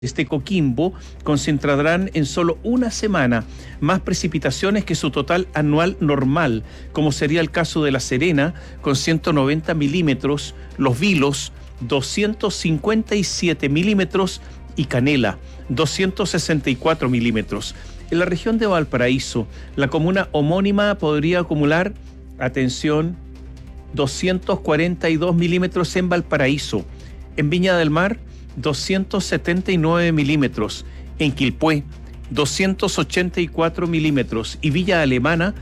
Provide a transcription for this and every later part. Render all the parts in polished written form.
Coquimbo concentrarán en solo una semana más precipitaciones que su total anual normal, como sería el caso de La Serena, con 190 milímetros, Los Vilos, 257 milímetros y Canela, 264 milímetros. En la región de Valparaíso, la comuna homónima podría acumular, atención, 242 milímetros en Valparaíso. En Viña del Mar, 279 milímetros, en Quilpué 284 milímetros y Villa Alemana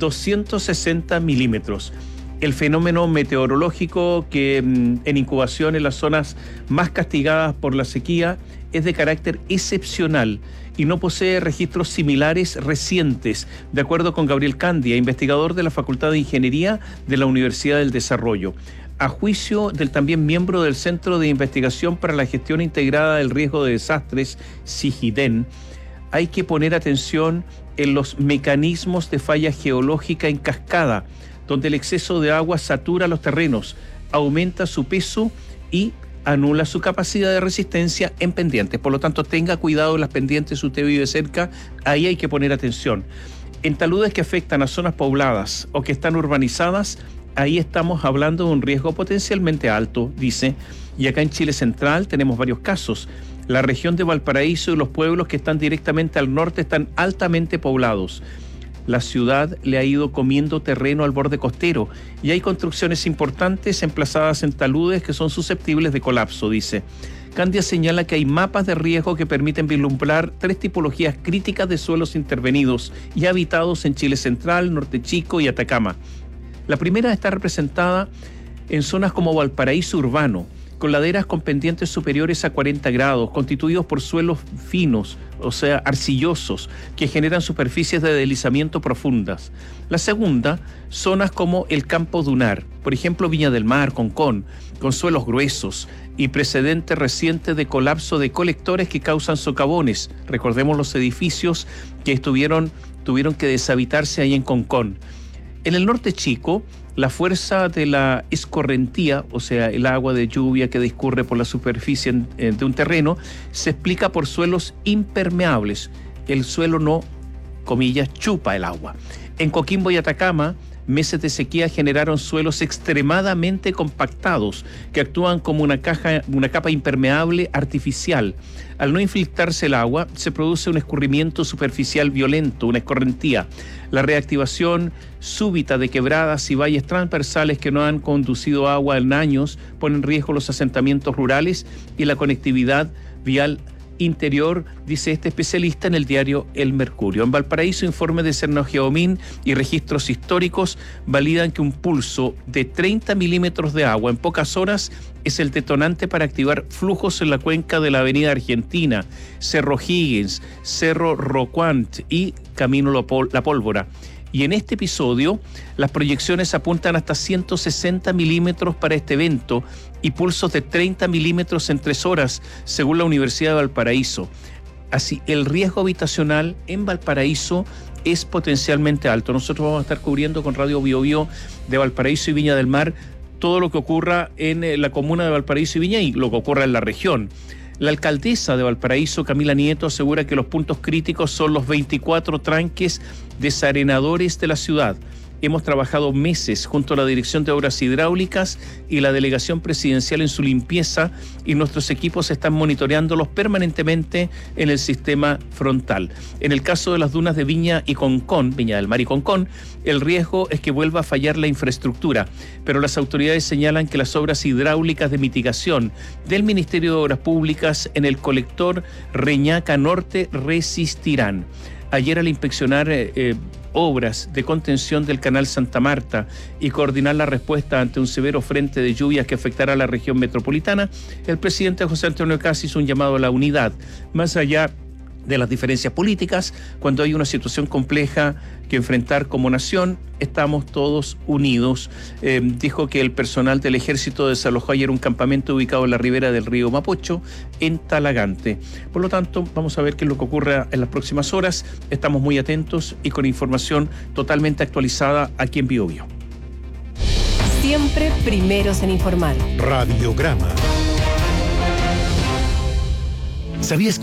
260 milímetros. El fenómeno meteorológico que en incubación en las zonas más castigadas por la sequía es de carácter excepcional y no posee registros similares recientes, de acuerdo con Gabriel Candia, investigador de la Facultad de Ingeniería de la Universidad del Desarrollo. A juicio del también miembro del Centro de Investigación para la Gestión Integrada del Riesgo de Desastres, CIGIDEN, hay que poner atención en los mecanismos de falla geológica en cascada, donde el exceso de agua satura los terrenos, aumenta su peso y anula su capacidad de resistencia en pendientes. Por lo tanto, tenga cuidado en las pendientes si usted vive cerca, ahí hay que poner atención. En taludes que afectan a zonas pobladas o que están urbanizadas, ahí estamos hablando de un riesgo potencialmente alto, dice, y acá en Chile Central tenemos varios casos. La región de Valparaíso y los pueblos que están directamente al norte están altamente poblados. La ciudad le ha ido comiendo terreno al borde costero y hay construcciones importantes emplazadas en taludes que son susceptibles de colapso, dice. Candia señala que hay mapas de riesgo que permiten vislumbrar 3 tipologías críticas de suelos intervenidos y habitados en Chile Central, Norte Chico y Atacama. La primera está representada en zonas como Valparaíso urbano, con laderas con pendientes superiores a 40 grados, constituidos por suelos finos, o sea, arcillosos, que generan superficies de deslizamiento profundas. La segunda, zonas como el Campo Dunar, por ejemplo Viña del Mar, Concón, con suelos gruesos y precedente reciente de colapso de colectores que causan socavones. Recordemos los edificios que tuvieron que deshabitarse ahí en Concón. En el Norte Chico, la fuerza de la escorrentía, o sea, el agua de lluvia que discurre por la superficie de un terreno, se explica por suelos impermeables. El suelo no, comillas, chupa el agua. En Coquimbo y Atacama, meses de sequía generaron suelos extremadamente compactados que actúan como una capa impermeable artificial. Al no infiltrarse el agua, se produce un escurrimiento superficial violento, una escorrentía. La reactivación súbita de quebradas y valles transversales que no han conducido agua en años pone en riesgo los asentamientos rurales y la conectividad vial interior, dice este especialista en el diario El Mercurio. En Valparaíso, informes de Cernogeomin y registros históricos validan que un pulso de 30 milímetros de agua en pocas horas es el detonante para activar flujos en la cuenca de la Avenida Argentina, Cerro Higgins, Cerro Rocuant y Camino La Pólvora. Y en este episodio, las proyecciones apuntan hasta 160 milímetros para este evento y pulsos de 30 milímetros en 3 horas, según la Universidad de Valparaíso. Así, el riesgo habitacional en Valparaíso es potencialmente alto. Nosotros vamos a estar cubriendo con Radio Biobío de Valparaíso y Viña del Mar todo lo que ocurra en la comuna de Valparaíso y Viña y lo que ocurra en la región. La alcaldesa de Valparaíso, Camila Nieto, asegura que los puntos críticos son los 24 tranques desarenadores de la ciudad. Hemos trabajado meses junto a la Dirección de Obras Hidráulicas y la Delegación Presidencial en su limpieza y nuestros equipos están monitoreándolos permanentemente en el sistema frontal. En el caso de las dunas de Viña y Concón, Viña del Mar y Concón, el riesgo es que vuelva a fallar la infraestructura, pero las autoridades señalan que las obras hidráulicas de mitigación del Ministerio de Obras Públicas en el colector Reñaca Norte resistirán. Ayer al inspeccionar obras de contención del canal Santa Marta y coordinar la respuesta ante un severo frente de lluvias que afectará a la región metropolitana, el presidente José Antonio Kast hizo un llamado a la unidad, más allá de las diferencias políticas. Cuando hay una situación compleja que enfrentar como nación, estamos todos unidos. Dijo que el personal del ejército desalojó ayer un campamento ubicado en la ribera del río Mapocho, en Talagante. Por lo tanto, vamos a ver qué es lo que ocurra en las próximas horas. Estamos muy atentos y con información totalmente actualizada aquí en Biobío. Siempre primeros en informar. Radiograma. ¿Sabías